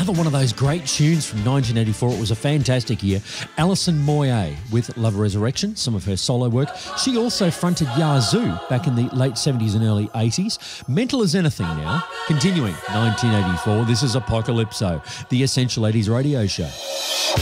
Another one of those great tunes from 1984. It was a fantastic year. Alison Moyet with Love Resurrection, some of her solo work. She also fronted Yazoo back in the late 70s and early 80s. Mental as Anything now, continuing 1984. This is Apocalypso, the Essential 80s radio show.